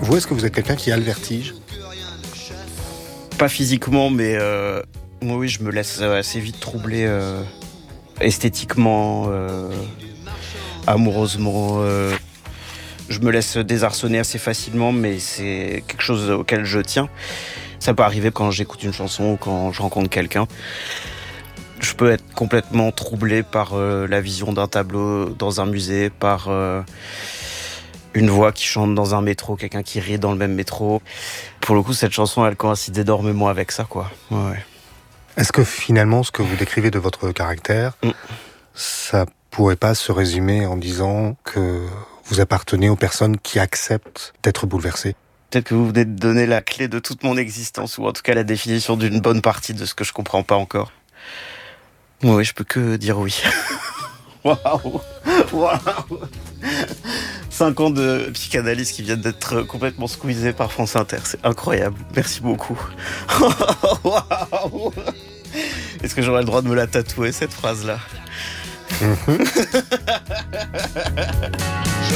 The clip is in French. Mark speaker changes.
Speaker 1: Vous, est-ce que vous êtes quelqu'un qui a le vertige ?
Speaker 2: Pas physiquement, mais oui, je me laisse assez vite troubler esthétiquement, amoureusement. Je me laisse désarçonner assez facilement, mais c'est quelque chose auquel je tiens. Ça peut arriver quand j'écoute une chanson ou quand je rencontre quelqu'un. Je peux être complètement troublé par la vision d'un tableau dans un musée, par une voix qui chante dans un métro, quelqu'un qui rit dans le même métro. Pour le coup, cette chanson, elle coïncide énormément avec ça, quoi. Ouais.
Speaker 1: Est-ce que finalement, ce que vous décrivez de votre caractère, ça pourrait pas se résumer en disant que vous appartenez aux personnes qui acceptent d'être bouleversées ?
Speaker 2: Peut-être que vous venez de donner la clé de toute mon existence, ou en tout cas la définition d'une bonne partie de ce que je comprends pas encore. Oui, je peux que dire oui. Waouh! 5 ans de psychanalyse qui viennent d'être complètement squeezés par France Inter. C'est incroyable. Merci beaucoup. Waouh! Est-ce que j'aurais le droit de me la tatouer, cette phrase-là?